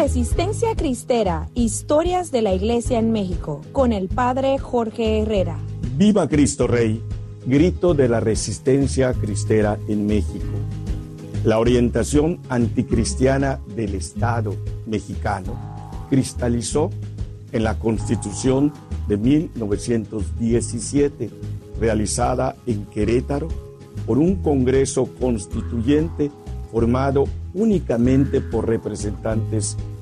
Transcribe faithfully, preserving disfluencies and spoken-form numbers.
Resistencia Cristera, historias de la Iglesia en México, con el Padre Jorge Herrera. ¡Viva Cristo Rey! Grito de la resistencia cristera en México. La orientación anticristiana del Estado mexicano cristalizó en la Constitución de mil novecientos diecisiete, realizada en Querétaro por un Congreso Constituyente formado únicamente por representantes